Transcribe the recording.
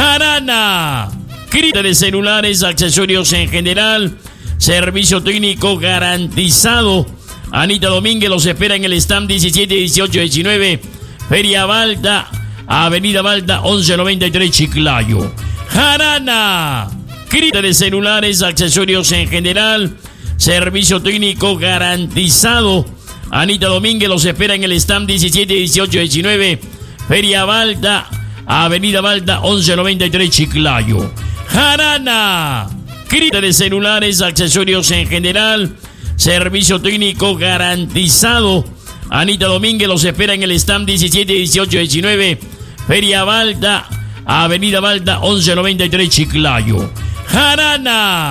Jarana. Crítica de celulares, accesorios en general. Servicio técnico garantizado. Anita Domínguez los espera en el stand 17, 18, 19. Feria Balda, Avenida Balda, 1193 Chiclayo. Jarana. Crítica de celulares, accesorios en general. Servicio técnico garantizado. Anita Domínguez los espera en el stand 17, 18, 19. Feria Balda, Avenida Balda, 1193 Chiclayo. Jarana. Crítica de celulares, accesorios en general. Servicio técnico garantizado. Anita Domínguez los espera en el stand 17, 18, 19. Feria Balda, Avenida Balda, 1193 Chiclayo. Jarana.